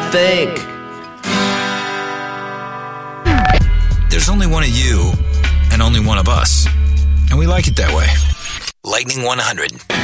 fake. There's only one of you and only one of us. And we like it that way. Lightning 100.